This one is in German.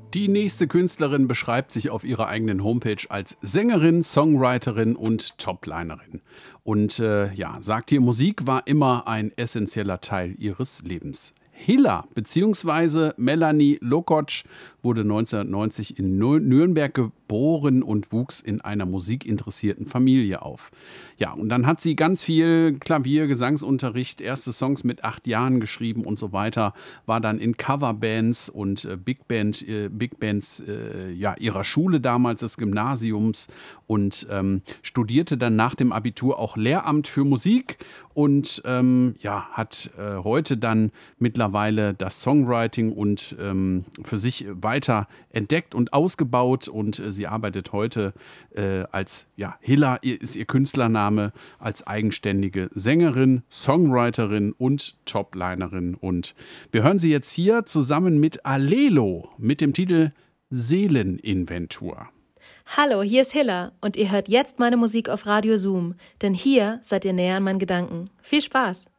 Die nächste Künstlerin beschreibt sich auf ihrer eigenen Homepage als Sängerin, Songwriterin und Toplinerin. Und sagt hier, Musik war immer ein essentieller Teil ihres Lebens. Hilla bzw. Melanie Lokotsch wurde 1990 in Nürnberg geboren und wuchs in einer musikinteressierten Familie auf. Ja, und dann hat sie ganz viel Klavier, Gesangsunterricht, erste Songs mit 8 Jahren geschrieben und so weiter, war dann in Coverbands und Big Bands ihrer Schule damals, des Gymnasiums und studierte dann nach dem Abitur auch Lehramt für Musik und hat heute dann mittlerweile das Songwriting und für sich weiter entdeckt und ausgebaut und sie arbeitet heute als Hilla ist ihr Künstlername, als eigenständige Sängerin, Songwriterin und Toplinerin. Und wir hören sie jetzt hier zusammen mit Alelo mit dem Titel Seeleninventur. Hallo, hier ist Hilla und ihr hört jetzt meine Musik auf Radio Zoom, denn hier seid ihr näher an meinen Gedanken. Viel Spaß!